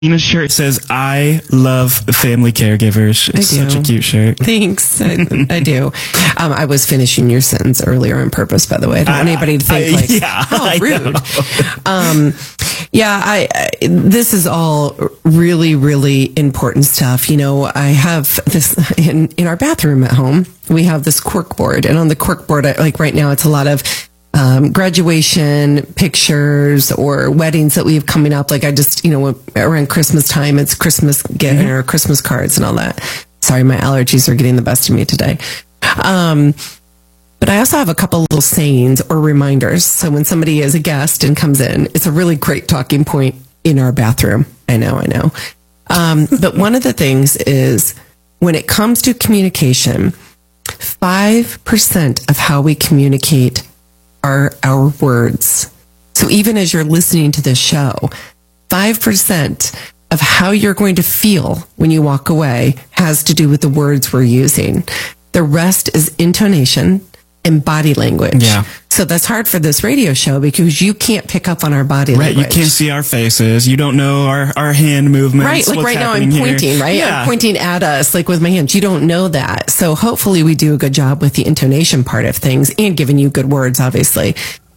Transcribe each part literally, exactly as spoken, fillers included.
Nina's shirt says, I love family caregivers. It's such a cute shirt. Thanks. I, I do. Um, I was finishing your sentence earlier on purpose, by the way. I don't want anybody to think I, like, yeah, oh, rude. Um, yeah, I, I, this is all really, really important stuff. You know, I have this in, in our bathroom at home. We have this cork board, and on the cork board, I, like right now, it's a lot of Um, graduation pictures or weddings that we have coming up. Like I just, you know, around Christmas time, it's Christmas gift mm-hmm. or Christmas cards and all that. Sorry, my allergies are getting the best of me today. Um, but I also have a couple little sayings or reminders. So when somebody is a guest and comes in, it's a really great talking point in our bathroom. I know, I know. Um, but one of the things is when it comes to communication, five percent of how we communicate are our words. So even as you're listening to this show, five percent of how you're going to feel when you walk away has to do with the words we're using. The rest is intonation and body language. Yeah. So that's hard for this radio show because you can't pick up on our body right, language. You can't see our faces. You don't know our, our hand movements. Right, like right now I'm pointing, here. right? Yeah. I'm pointing at us, like with my hands. You don't know that. So hopefully we do a good job with the intonation part of things and giving you good words, obviously.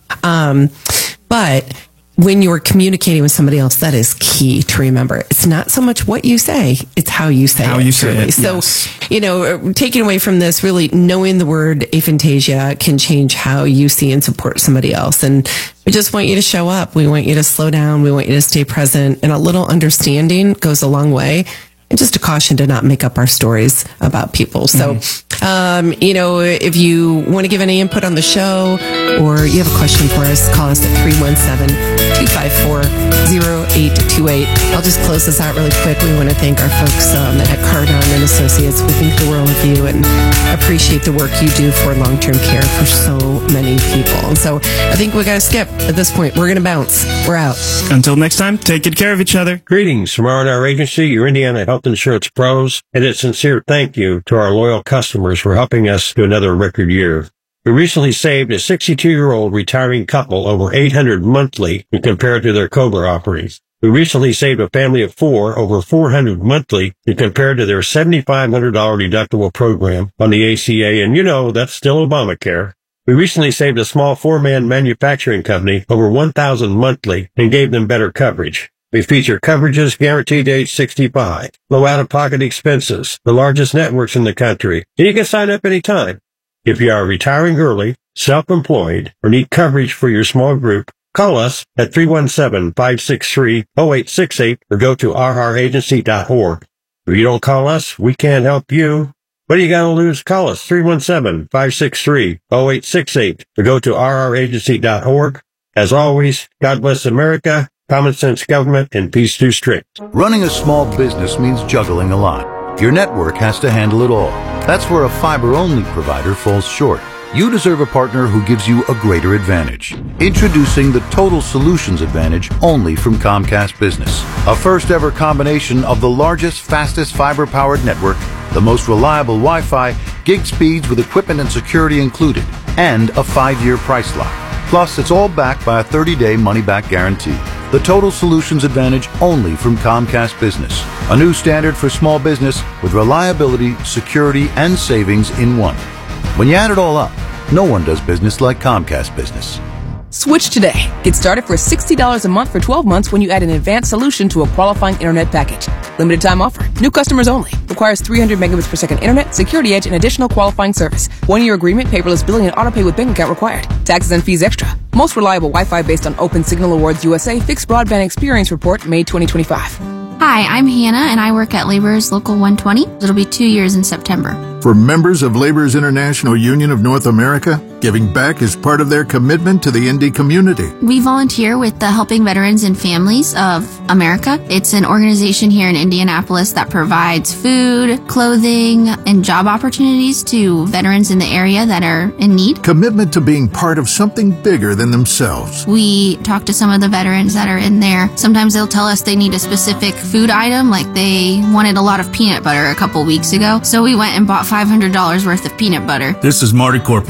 Um, but when you're communicating with somebody else, that is key to remember. It's not so much what you say, it's how you say how it. you say truly. it, So, yes. you know, taking away from this, really knowing the word aphantasia can change how you see and support somebody else. And we just want you to show up. We want you to slow down. We want you to stay present. And a little understanding goes a long way. And just a caution to not make up our stories about people. So, mm-hmm. um, you know, if you want to give any input on the show or you have a question for us, call us at three one seven, two five four, zero eight two eight. I'll just close this out really quick. We want to thank our folks um, at Cardon and Associates. We think the world of you and appreciate the work you do for long-term care for so many people. And so I think we got to skip at this point. We're going to bounce. We're out. Until next time, take good care of each other. Greetings from R and R Agency, your Indiana Health Insurance pros, and a sincere thank you to our loyal customers for helping us to another record year. We recently saved a sixty-two-year-old retiring couple over eight hundred dollars monthly when compared to their COBRA offerings. We recently saved a family of four over four hundred dollars monthly when compared to their seven thousand five hundred dollars deductible program on the A C A, and you know, that's still Obamacare. We recently saved a small four-man manufacturing company over one thousand dollars monthly and gave them better coverage. We feature coverages guaranteed to age sixty-five, low out-of-pocket expenses, the largest networks in the country, and you can sign up anytime. If you are retiring early, self-employed, or need coverage for your small group, call us at three one seven, five six three, zero eight six eight or go to r r agency dot org. If you don't call us, we can't help you. What do you got to lose? Call us three one seven, five six three, zero eight six eight or go to r r agency dot org. As always, God bless America, common sense government, and peace through strict. Running a small business means juggling a lot. Your network has to handle it all. That's where a fiber-only provider falls short. You deserve a partner who gives you a greater advantage. Introducing the Total Solutions Advantage only from Comcast Business. A first-ever combination of the largest, fastest fiber-powered network, the most reliable Wi-Fi, gig speeds with equipment and security included, and a five-year price lock. Plus, it's all backed by a thirty-day money-back guarantee. The Total Solutions Advantage only from Comcast Business. A new standard for small business with reliability, security, and savings in one. When you add it all up, no one does business like Comcast Business. Switch today. Get started for sixty dollars a month for twelve months when you add an advanced solution to a qualifying internet package. Limited time offer. New customers only. Requires three hundred megabits per second internet, security edge, and additional qualifying service. One-year agreement, paperless billing, and autopay with bank account required. Taxes and fees extra. Most reliable Wi-Fi based on Open Signal Awards U S A Fixed Broadband Experience Report, May twenty twenty-five. Hi, I'm Hannah, and I work at Laborers Local one twenty. It'll be two years in September. For members of Laborers International Union of North America, giving back is part of their commitment to the Indy community. We volunteer with the Helping Veterans and Families of America. It's an organization here in Indianapolis that provides food, clothing, and job opportunities to veterans in the area that are in need. Commitment to being part of something bigger than themselves. We talk to some of the veterans that are in there. Sometimes they'll tell us they need a specific food item, like they wanted a lot of peanut butter a couple weeks ago. So we went and bought five hundred dollars worth of peanut butter. This is Marty Corpus.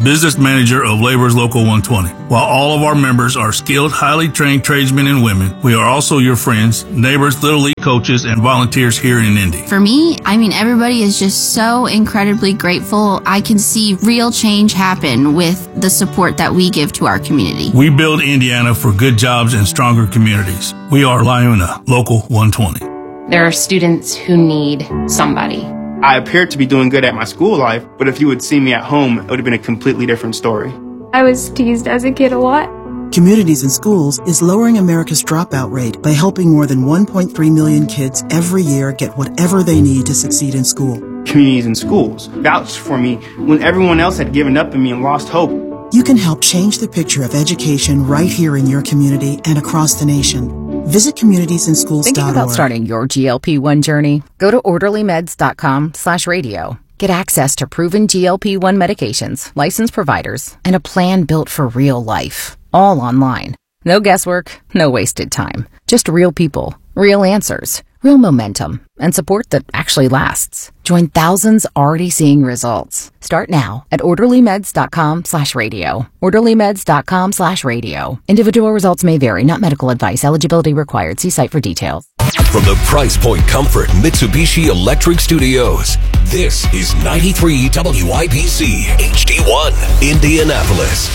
business manager of Labor's Local one twenty. While all of our members are skilled, highly trained tradesmen and women, we are also your friends, neighbors, Little League coaches, and volunteers here in Indy. For me, I mean, everybody is just so incredibly grateful. I can see real change happen with the support that we give to our community. We build Indiana for good jobs and stronger communities. We are LIUNA, Local one twenty. There are students who need somebody. I appeared to be doing good at my school life, but if you would see me at home, it would have been a completely different story. I was teased as a kid a lot. Communities in Schools is lowering America's dropout rate by helping more than one point three million kids every year get whatever they need to succeed in school. Communities in Schools vouched for me when everyone else had given up on me and lost hope. You can help change the picture of education right here in your community and across the nation. Visit communities in schools dot org. Thinking about starting your G L P one journey? Go to orderly meds dot com slash radio. Get access to proven G L P one medications, licensed providers, and a plan built for real life. All online. No guesswork, no wasted time. Just real people, real answers, real momentum, and support that actually lasts. Join thousands already seeing results. Start now at orderly meds dot com slash radio. orderly meds dot com slash radio. Individual results may vary, not medical advice. Eligibility required. See site for details. From the Price Point Comfort Mitsubishi Electric Studios, this is ninety-three W I B C H D one, Indianapolis.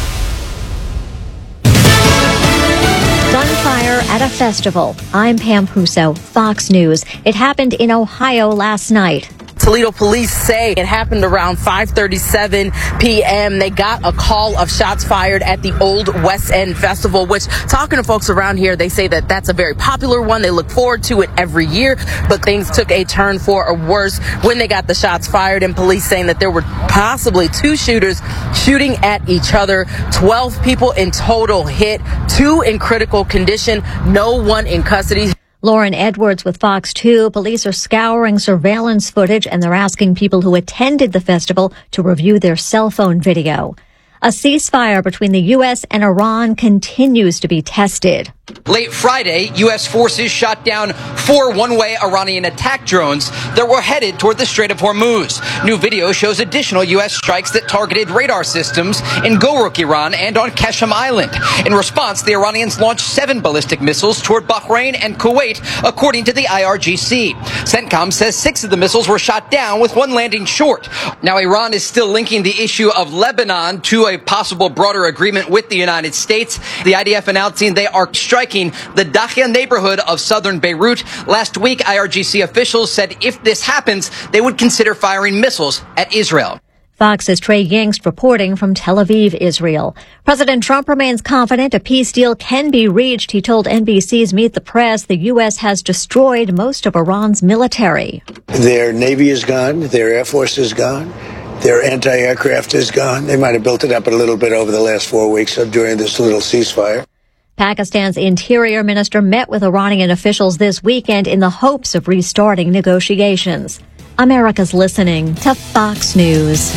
Gunfire at a festival. I'm Pam Puso, Fox News. It happened in Ohio last night. Toledo police say it happened around five thirty-seven p.m. They got a call of shots fired at the Old West End Festival, which, talking to folks around here, they say that that's a very popular one. They look forward to it every year, but things took a turn for a worse when they got the shots fired, and police saying that there were possibly two shooters shooting at each other. twelve people in total hit, two in critical condition, no one in custody. Lauren Edwards with Fox two. Police are scouring surveillance footage, and they're asking people who attended the festival to review their cell phone video. A ceasefire between the U S and Iran continues to be tested. Late Friday, U S forces shot down four one-way Iranian attack drones that were headed toward the Strait of Hormuz. New video shows additional U S strikes that targeted radar systems in Goruk, Iran, and on Qashem Island. In response, the Iranians launched seven ballistic missiles toward Bahrain and Kuwait, according to the I R G C. CENTCOM says six of the missiles were shot down, with one landing short. Now, Iran is still linking the issue of Lebanon to a possible broader agreement with the United States. The I D F announcing they are striking the Dakhia neighborhood of southern Beirut. Last week, I R G C officials said if this happens, they would consider firing missiles at Israel. Fox's Trey Yingst reporting from Tel Aviv, Israel. President Trump remains confident a peace deal can be reached. He told N B C's Meet the Press the U S has destroyed most of Iran's military. Their Navy is gone. Their Air Force is gone. Their anti-aircraft is gone. They might have built it up a little bit over the last four weeks during this little ceasefire. Pakistan's interior minister met with Iranian officials this weekend in the hopes of restarting negotiations. America's listening to Fox News.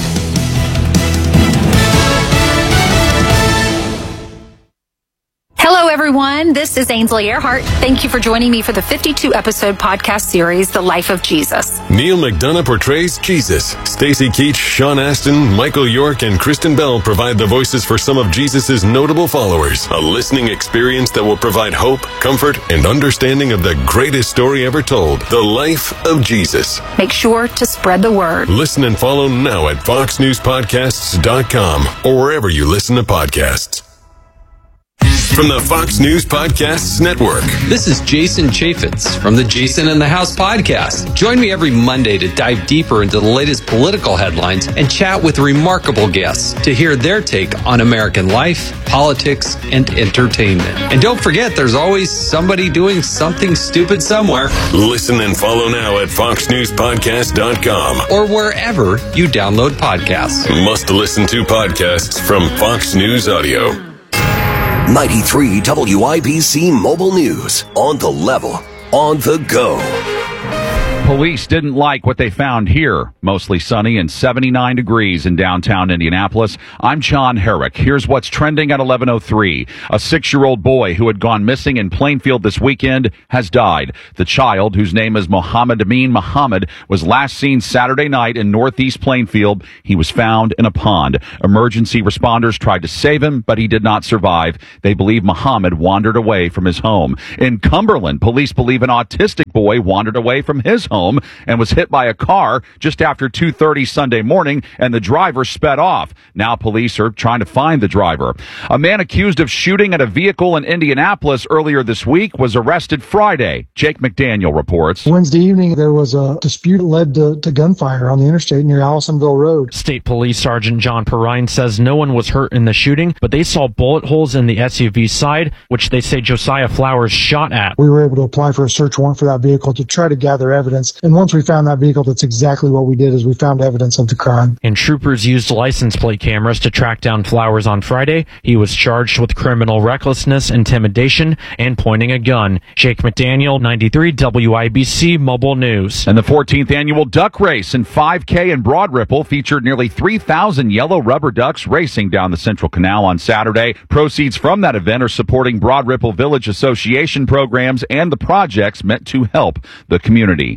Hello, everyone. This is Ainsley Earhart. Thank you for joining me for the fifty-two episode podcast series, The Life of Jesus. Neil McDonough portrays Jesus. Stacy Keach, Sean Astin, Michael York, and Kristen Bell provide the voices for some of Jesus' notable followers. A listening experience that will provide hope, comfort, and understanding of the greatest story ever told, The Life of Jesus. Make sure to spread the word. Listen and follow now at fox news podcasts dot com or wherever you listen to podcasts. From the Fox News Podcasts Network. This is Jason Chaffetz from the Jason in the House podcast. Join me every Monday to dive deeper into the latest political headlines and chat with remarkable guests to hear their take on American life, politics, and entertainment. And don't forget, there's always somebody doing something stupid somewhere. Listen and follow now at fox news podcast dot com or wherever you download podcasts. Must listen to podcasts from Fox News Audio. ninety-three W I B C Mobile News. On the level. On the go. Police didn't like what they found here. Mostly sunny and seventy-nine degrees in downtown Indianapolis. I'm John Herrick. Here's what's trending at eleven oh three. A six-year-old boy who had gone missing in Plainfield this weekend has died. The child, whose name is Mohammed Amin Muhammad, was last seen Saturday night in northeast Plainfield. He was found in a pond. Emergency responders tried to save him, but he did not survive. They believe Muhammad wandered away from his home. In Cumberland, police believe an autistic boy wandered away from his home home and was hit by a car just after two thirty Sunday morning, and the driver sped off. Now police are trying to find the driver. A man accused of shooting at a vehicle in Indianapolis earlier this week was arrested Friday. Jake McDaniel reports. Wednesday evening, there was a dispute that led to, to gunfire on the interstate near Allisonville Road. State Police Sergeant John Perrine says no one was hurt in the shooting, but they saw bullet holes in the S U V side, which they say Josiah Flowers shot at. We were able to apply for a search warrant for that vehicle to try to gather evidence. And once we found that vehicle, that's exactly what we did, is we found evidence of the crime. And troopers used license plate cameras to track down Flowers on Friday. He was charged with criminal recklessness, intimidation, and pointing a gun. Jake McDaniel, ninety-three W I B C Mobile News. And the fourteenth annual duck race and five K in Broad Ripple featured nearly three thousand yellow rubber ducks racing down the Central Canal on Saturday. Proceeds from that event are supporting Broad Ripple Village Association programs and the projects meant to help the community.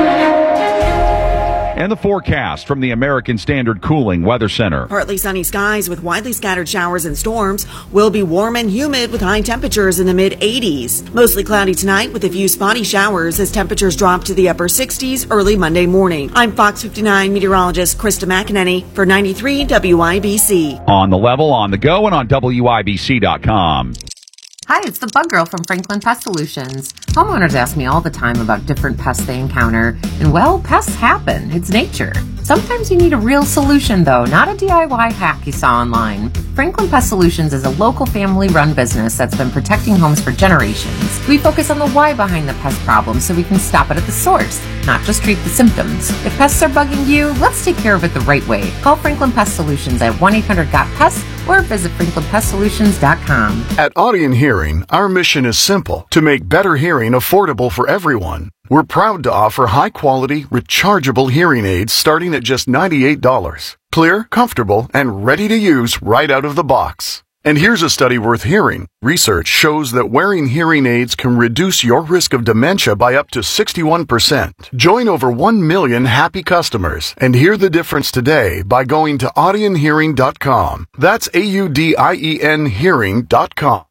And the forecast from the American Standard Cooling Weather Center. Partly sunny skies with widely scattered showers and storms. Will be warm and humid with high temperatures in the mid eighties. Mostly cloudy tonight with a few spotty showers as temperatures drop to the upper sixties early Monday morning. I'm Fox fifty-nine meteorologist Krista McEnany for ninety-three W I B C. On the level, on the go, and on W I B C dot com. Hi, it's the Bug Girl from Franklin Pest Solutions. Homeowners ask me all the time about different pests they encounter, and well, pests happen. It's nature. Sometimes you need a real solution, though, not a D I Y hack you saw online. Franklin Pest Solutions is a local family-run business that's been protecting homes for generations. We focus on the why behind the pest problem so we can stop it at the source, not just treat the symptoms. If pests are bugging you, let's take care of it the right way. Call Franklin Pest Solutions at one eight hundred got pest or visit franklin pest solutions dot com. At Audion Hearing, our mission is simple: to make better hearing affordable for everyone. We're proud to offer high-quality, rechargeable hearing aids starting at just ninety-eight dollars. Clear, comfortable, and ready to use right out of the box. And here's a study worth hearing. Research shows that wearing hearing aids can reduce your risk of dementia by up to sixty-one percent. Join over one million happy customers and hear the difference today by going to audion hearing dot com. That's A U D I E N hearing dot com.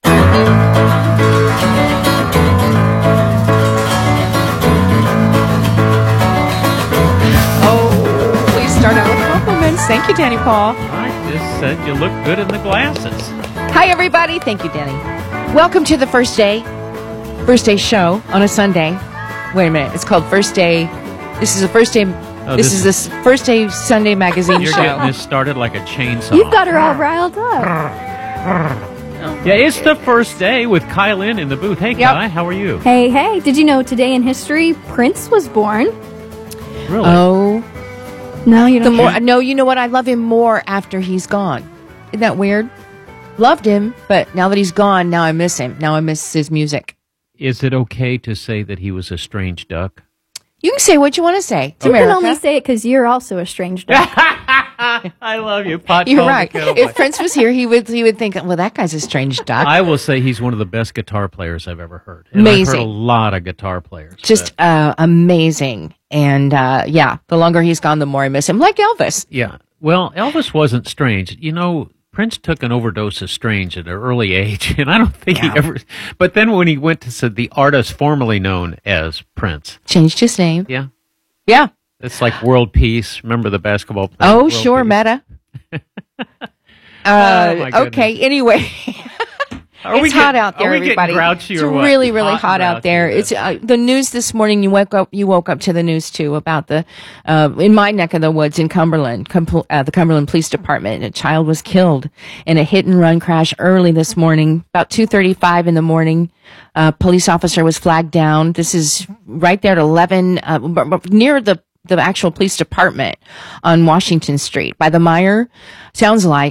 Start out with compliments. Thank you, Danny Paul. I just said you look good in the glasses. Hi, everybody. Thank you, Danny. Welcome to the first day, first day show on a Sunday. Wait a minute. It's called First Day. This is a first day. Oh, this, this is the First Day Sunday magazine You're show. You're getting this started like a chainsaw. You've got her all riled up. Yeah, it's the first day with Kai Lynn in the booth. Hey, Yep. Kai, how are you? Hey, hey. Did you know today in history, Prince was born? Really? Oh. No, you The don't. more, no, you know what? I love him more after he's gone. Isn't that weird? Loved him, but now that he's gone, now I miss him. Now I miss his music. Is it okay to say that he was a strange duck? You can say what you want to say. It's You America. can only say it because you're also a strange duck. I love you, pot. You're right. If Prince was here, he would he would think, well, that guy's a strange duck. I will say he's one of the best guitar players I've ever heard. And Amazing. I've heard a lot of guitar players. Just uh, amazing. And uh, yeah, the longer he's gone, the more I miss him. Like Elvis. Yeah. Well, Elvis wasn't strange. You know, Prince took an overdose of strange at an early age, and I don't think Yeah. he ever. But then when he went to so the artist formerly known as Prince, Changed his name. yeah, Yeah. it's like World Peace. Remember the basketball player? Oh, World sure, Peace? Meta. uh, Oh, my okay, anyway. Are it's we hot get- out there, are we getting everybody. grouchy it's or what? really, really Hot hot, and out there. grouchy, It's uh, the news this morning. You woke up. You woke up to the news too about the uh, in my neck of the woods in Cumberland, Com- uh, the Cumberland Police Department. A child was killed in a hit and run crash early this morning, about two thirty-five in the morning. A police officer was flagged down. This is right there at eleven, uh, b- b- near the the actual police department on Washington Street by the Meyer. Sounds like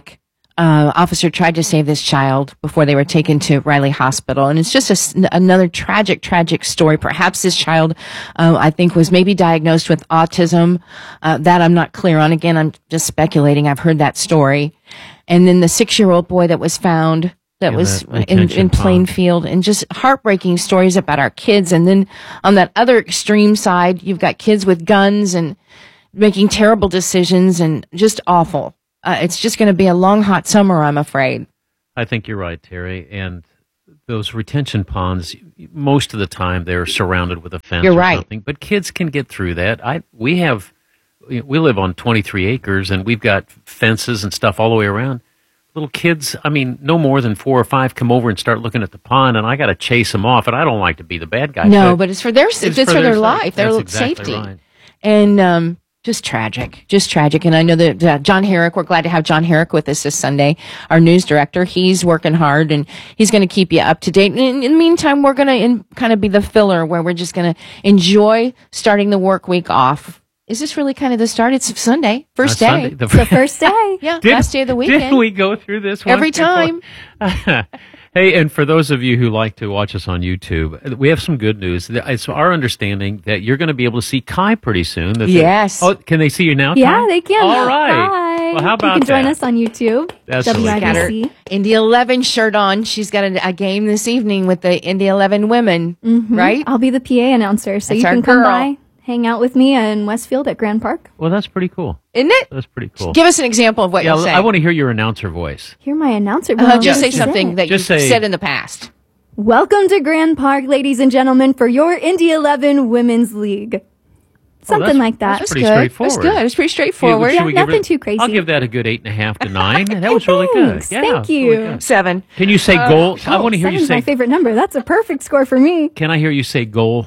uh, officer tried to save this child before they were taken to Riley Hospital. And it's just a s another tragic, tragic story. Perhaps this child, uh, I think, was maybe diagnosed with autism. Uh, that I'm not clear on. Again, I'm just speculating. I've heard that story. And then the six-year-old boy that was found that Yeah, was that in, retention in pond. Plainfield, and just heartbreaking stories about our kids. And then on that other extreme side, you've got kids with guns and making terrible decisions and just awful. Uh, it's just going to be a long, hot summer, I'm afraid. I think you're right, Terry. And those retention ponds, most of the time, they're surrounded with a fence You're or right. something. But kids can get through that. I we have we live on twenty-three acres, and we've got fences and stuff all the way around. Little kids, I mean, no more than four or five come over and start looking at the pond, and I got to chase them off. And I don't like to be the bad guy. No, but it's for their it's, it's for, for their, their life, their That's exactly safety. right. And um, just tragic, just tragic. And I know that uh, John Herrick, we're glad to have John Herrick with us this Sunday, our news director. He's working hard, and he's going to keep you up to date. And in, in the meantime, we're going to kind of be the filler where we're just going to enjoy starting the work week off. Is this really kind of the start? It's Sunday, first Uh, day. Sunday, the It's the first day. Yeah, Did- last day of the weekend. Didn't we go through this once Every time. before? Hey, and for those of you who like to watch us on YouTube, we have some good news. It's our understanding that you're going to be able to see Kai pretty soon. That they- Yes. Oh, can they see you now, Yeah, Kai? they can. All right. Hi. Well, how about You can join that? us on YouTube. That's W I B C. Got her Indy eleven shirt on. She's got a, a game this evening with the Indy eleven women, Mhm. right? I'll be the P A announcer, so That's you our can come girl. by, hang out with me in Westfield at Grand Park. Well, that's pretty cool. Isn't it? That's pretty cool. Give us an example of what yeah, you'll say. I want to hear your announcer voice. Hear my announcer. Uh, voice. just say This is something it. that Just you've say- said in the past. Welcome to Grand Park, ladies and gentlemen, for your Indy eleven Women's League. Something that's- like that. That's pretty straightforward. That's good. It's pretty straightforward. Should Yeah, we give nothing it- too crazy. I'll give that a good eight and a half to nine. That was really good. Thanks. Yeah, Thank it's you. really good. Seven. Can you say Uh, goal? I want to hear you Seven's say. my favorite number. That's a perfect score for me. Can I hear you say goal?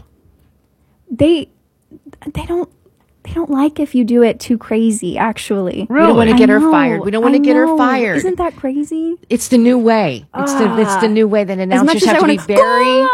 They, they don't, they don't like if you do it too crazy. Actually, We don't want to I get her know, fired. We don't want I to get her know. fired. Isn't that crazy? It's the new way. It's the it's the new way that As much announcers as have I to be wanna- very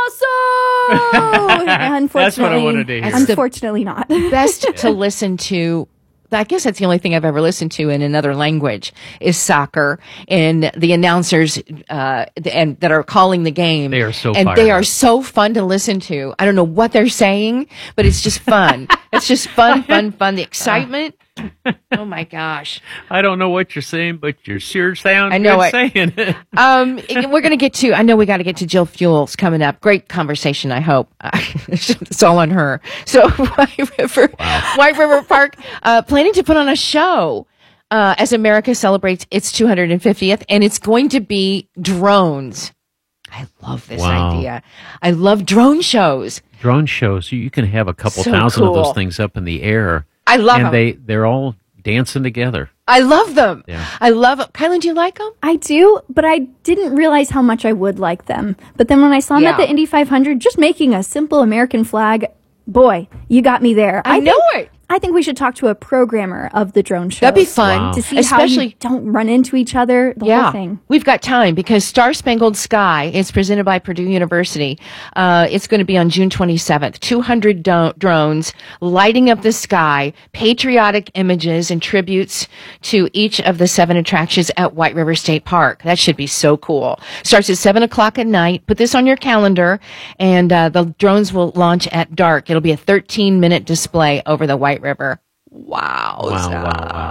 Unfortunately, That's what I wanted to hear. It's the Unfortunately, not. best to listen to. I guess that's the only thing I've ever listened to in another language is soccer, and the announcers uh, and that are calling the game. They are so and fired they up. are so fun to listen to. I don't know what they're saying, but it's just fun. It's just fun, fun, fun. The excitement. Oh my gosh. I don't know what you're saying, but you sure sound I know good it. saying it. Um, we're going to get to, I know we got to get to Jill Fuels coming up. Great conversation, I hope. It's all on her. So White River, White River Park, uh, planning to put on a show, uh, as America celebrates its two hundred fiftieth, and it's going to be drones. I love this Wow. idea. I love drone shows. Drone shows, you you can have a couple So thousand of cool. those things up in the air. I love and them. they they're all dancing together. I love them. Yeah. I love them. Kylan, do you like them? I do, but I didn't realize how much I would like them. But then when I saw them Yeah. at the Indy five hundred, just making a simple American flag, boy, you got me there. I know think, it. I think we should talk to a programmer of the drone show. That'd be fun. Wow. to see Especially- how you don't run into each other. The yeah, whole thing. we've got time because Star Spangled Sky is presented by Purdue University. Uh, it's going to be on June twenty-seventh. two hundred do- drones lighting up the sky, patriotic images and tributes to each of the seven attractions at White River State Park. That should be so cool. Starts at seven o'clock at night. Put this on your calendar, and uh, the drones will launch at dark. It'll be a thirteen minute display over the White River. Wow. Wow, wow,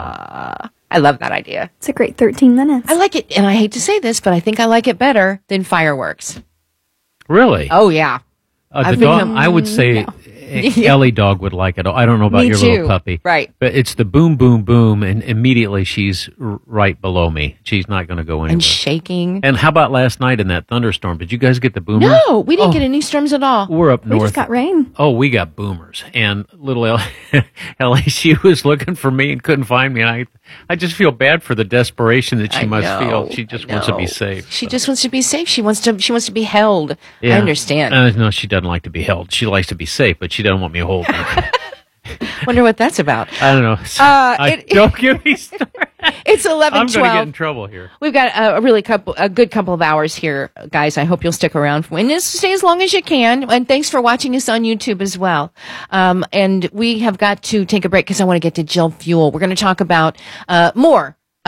wow. I love that idea. It's a great thirteen minutes. I like it, and I hate to say this, but I think I like it better than fireworks. Really? Oh, yeah. Uh, the I've dog, become- I would say Yeah. Ellie dog would like it. I don't know about Me your too. little puppy. Right. But it's the boom, boom, boom, and immediately she's r- right below me. She's not going to go anywhere. And shaking. And how about last night in that thunderstorm? Did you guys get the boomers? No, we didn't Oh, get any storms at all. We're up We north. just got rain. Oh, we got boomers. And little Ellie, Ellie, she was looking for me and couldn't find me. And I, I just feel bad for the desperation that she I must know, feel. She just I wants to be know. safe. She just wants to be safe. She wants to. She wants to be held. Yeah. I understand. Uh, no, she doesn't like to be held. She likes to be safe, but she doesn't want me holding her. Wonder what that's about. I don't know. Uh, I, it- don't give me started. It's eleven I'm going to get twelve. in trouble here. We've got a, a really couple, a good couple of hours here, guys. I hope you'll stick around for, and just stay as long as you can. And thanks for watching us on YouTube as well. Um, and we have got to take a break because I want to get to Jill Fuel. We're going to talk about uh, more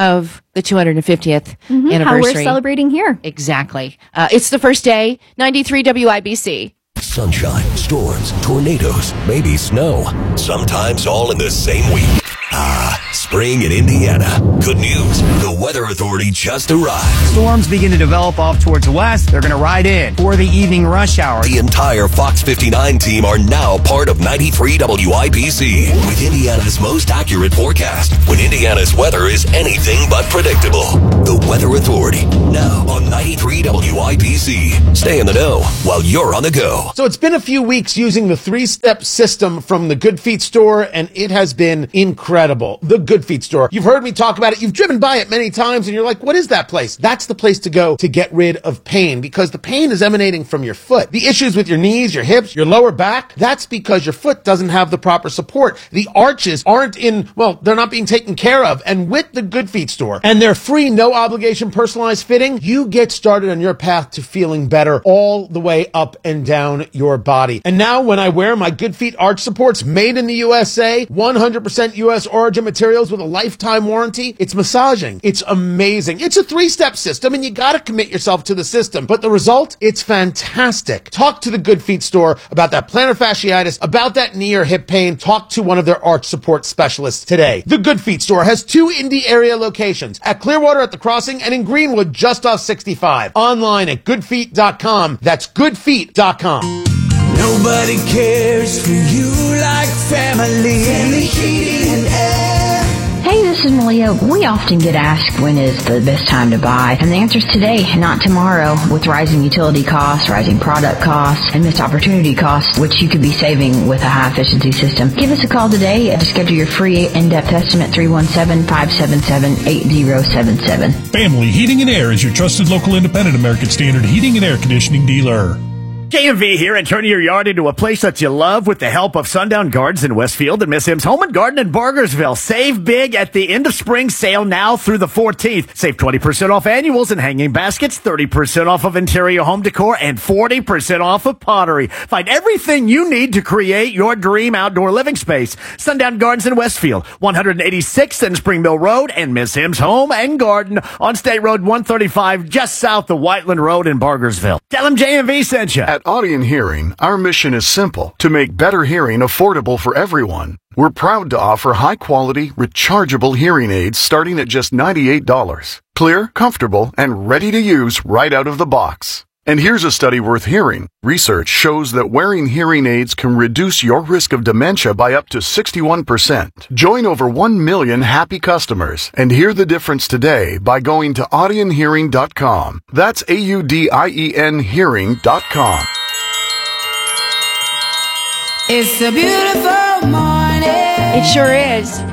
of the two hundred fiftieth Mhm, anniversary. how we're celebrating here. Exactly. Uh, it's the first day, ninety-three W I B C. Sunshine, storms, tornadoes, maybe snow. Sometimes all in the same week. Ah, spring in Indiana. Good news. The Weather Authority just arrived. Storms begin to develop off towards the west. They're going to ride in for the evening rush hour. The entire Fox fifty-nine team are now part of ninety-three W I B C with Indiana's most accurate forecast when Indiana's weather is anything but predictable. The Weather Authority, now on ninety-three W I B C. Stay in the know while you're on the go. So it's been a few weeks using the three-step system from the Good Feet store, and it has been incredible. The Good Feet store. You've heard me talk about it. You've driven by it many times, and you're like, what is that place? That's the place to go to get rid of pain, because the pain is emanating from your foot. The issues with your knees, your hips, your lower back, that's because your foot doesn't have the proper support. The arches aren't in, well, they're not being taken care of. And with the Good Feet store and their free, no obligation personalized fitting, you get started on your path to feeling better all the way up and down your body. And now when I wear my Good Feet arch supports made in the U S A, one hundred percent U S origin materials with a lifetime warranty, it's massaging. It's amazing. It's a three-step system, and you got to commit yourself to the system. But the result, it's fantastic. Talk to the Good Feet store about that plantar fasciitis, about that knee or hip pain. Talk to one of their arch support specialists today. The Good Feet store has two Indy area locations, at Clearwater at the Crossing and in Greenwood just off sixty-five. Online at good feet dot com. That's good feet dot com. Nobody cares for you like family. Family heating and air. Hey, this is Malia. We often get asked when is the best time to buy, and the answer is today, not tomorrow. With rising utility costs, rising product costs, and missed opportunity costs, which you could be saving with a high-efficiency system. Give us a call today to schedule your free in-depth estimate, three one seven, five seven seven, eight zero seven seven. Family Heating and Air is your trusted local independent American Standard heating and air conditioning dealer. J M V here, and turning your yard into a place that you love with the help of Sundown Gardens in Westfield and Miss M's Home and Garden in Bargersville. Save big at the end of spring sale now through the fourteenth. Save twenty percent off annuals and hanging baskets, thirty percent off of interior home decor, and forty percent off of pottery. Find everything you need to create your dream outdoor living space. Sundown Gardens in Westfield, one eighty-sixth and Spring Mill Road, and Miss M's Home and Garden on State Road one thirty-five, just south of Whiteland Road in Bargersville. Tell them J M V sent you. At Audion Hearing, our mission is simple: to make better hearing affordable for everyone. We're proud to offer high-quality, rechargeable hearing aids starting at just ninety-eight dollars. Clear, comfortable, and ready to use right out of the box. And here's a study worth hearing. Research shows that wearing hearing aids can reduce your risk of dementia by up to sixty-one percent. Join over one million happy customers and hear the difference today by going to audion hearing dot com. That's A U D I E N hearing dot com. It's a beautiful morning. It sure is.